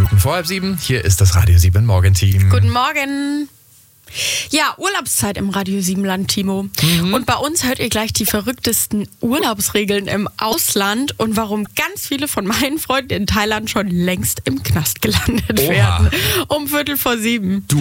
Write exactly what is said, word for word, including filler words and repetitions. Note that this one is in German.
Minuten vor halb sieben. Hier ist das Radio sieben Morgenteam. Guten Morgen. Ja, Urlaubszeit im Radio sieben Land, Timo. Mhm. Und bei uns hört ihr gleich die verrücktesten Urlaubsregeln im Ausland und warum ganz viele von meinen Freunden in Thailand schon längst im Knast gelandet Oha. werden. Um Viertel vor sieben. Du